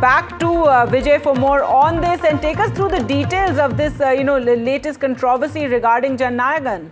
back to Vijay for more on this and take us through the details of this, latest controversy regarding Jannayagan.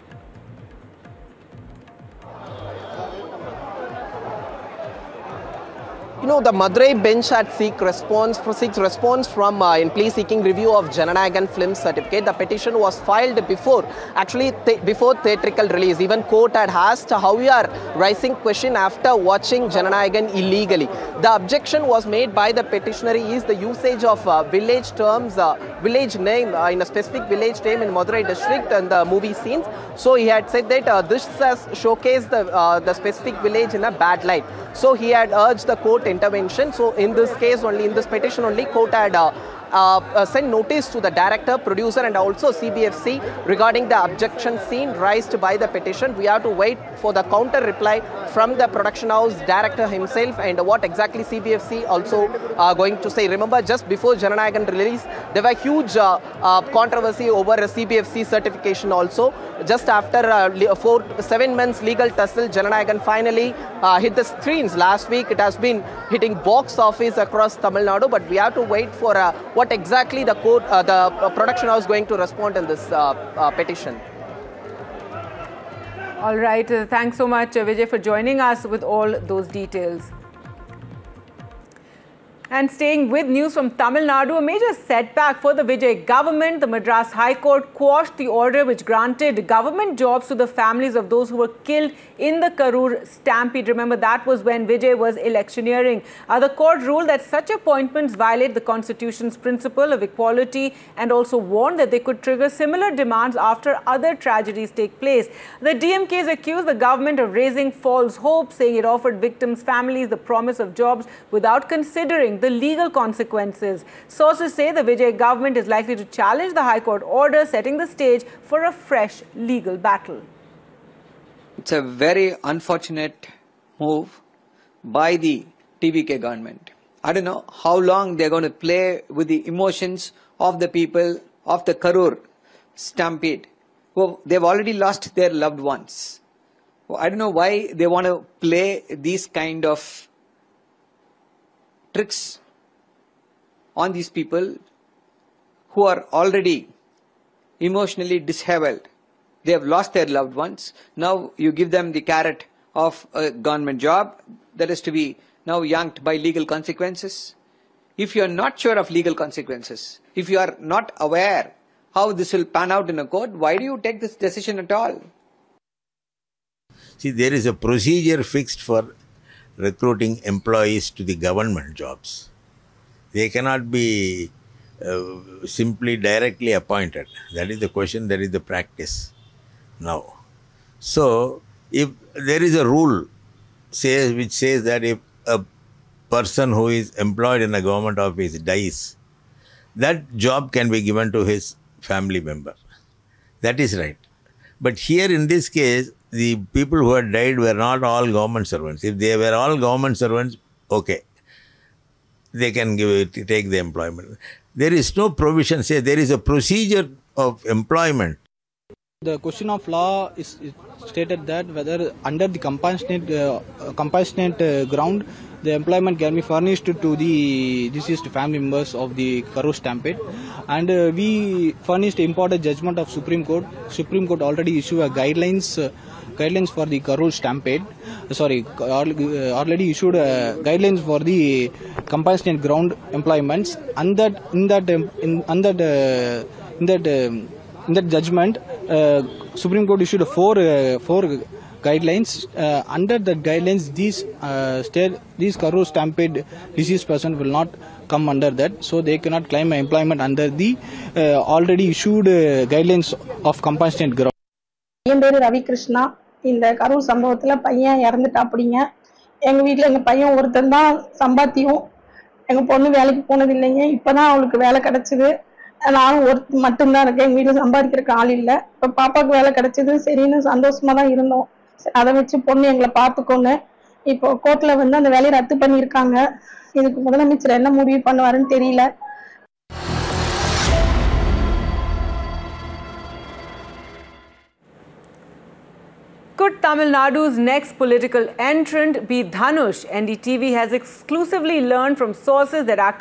The Madurai bench had seeks response from in plea seeking review of Jannayagan film certificate. The petition was filed before theatrical release. Even court had asked how we are raising question after watching Jannayagan illegally. The objection was made by the petitioner is the usage of village terms, village name in a specific village name in Madurai district and the movie scenes. So he had said that this has showcased the specific village in a bad light. So he had urged the court intervention. So in this case only, in this petition only, court had sent notice to the director, producer and also CBFC regarding the objection seen raised by the petition. We have to wait for the counter reply from the production house director himself and what exactly CBFC also going to say. Remember, just before Jannayagan release, there were huge controversy over a CBFC certification also. Just after 7 months legal tussle, Jannayagan finally hit the screens. Last week it has been hitting box office across Tamil Nadu, but we have to wait for what exactly the court, the production house going to respond in this petition. All right, thanks so much Vijay for joining us with all those details. And staying with news from Tamil Nadu, a major setback for the Vijay government. The Madras High Court quashed the order which granted government jobs to the families of those who were killed in the Karur stampede. Remember, that was when Vijay was electioneering. The court ruled that such appointments violate the constitution's principle of equality and also warned that they could trigger similar demands after other tragedies take place. The DMKs accused the government of raising false hopes, saying it offered victims' families the promise of jobs without considering the legal consequences. Sources say the Vijay government is likely to challenge the High Court order, setting the stage for a fresh legal battle. It's a very unfortunate move by the TVK government. I don't know how long they're going to play with the emotions of the people of the Karur stampede. Well, they've already lost their loved ones. Well, I don't know why they want to play these kind of tricks on these people who are already emotionally disheveled. They have lost their loved ones. Now you give them the carrot of a government job that is to be now yanked by legal consequences. If you are not sure of legal consequences, if you are not aware how this will pan out in a court, why do you take this decision at all? See, there is a procedure fixed for recruiting employees to the government jobs. They cannot be simply directly appointed. That is the question, that is the practice now. So, if there is a rule which says that if a person who is employed in a government office dies, that job can be given to his family member. That is right. But here in this case, the people who had died were not all government servants. If they were all government servants, okay, they can take the employment. There is no provision, say there is a procedure of employment. The question of law is stated that whether under the compassionate ground, the employment can be furnished to the deceased family members of the Karur stampede. And we furnished important judgment of Supreme Court. Supreme Court already issued a guidelines for the Karur stampede. Already issued guidelines for the compassionate ground employments. And in that judgment, Supreme Court issued four guidelines. Under the guidelines, these Karur stampede deceased person will not come under that, so they cannot claim employment under the already issued guidelines of compassionate ground. என் பேரு ரவி கிருஷ்ணா. இந்த கரூர் சம்பவத்துல பையன் இறந்துட்டாப்படிங்க. எங்க வீட்ல எங்க பையன் ஒருத்தன் தான் சம்பாத்தியம். எங்க பொண்ணு வேலைக்கு போனது இல்லைங்க. இப்பதான் அவளுக்கு வேலை கிடைச்சது. நானும் மட்டும்தான் இருக்கேன். எங்க வீட்டுல சம்பாதிக்கிறதுக்கு ஆள் இல்ல. இப்ப பாப்பாக்கு வேலை கிடைச்சது, சரின்னு சந்தோஷமா தான் இருந்தோம். அதை வச்சு பொண்ணு எங்களை பாத்துக்கோங்க. இப்போ கோர்ட்ல வந்து அந்த வேலையை ரத்து பண்ணிருக்காங்க. இதுக்கு முதலமைச்சர் என்ன முடிவு பண்ணுவாருன்னு தெரியல. Could Tamil Nadu's next political entrant be Dhanush? NDTV has exclusively learned from sources that actors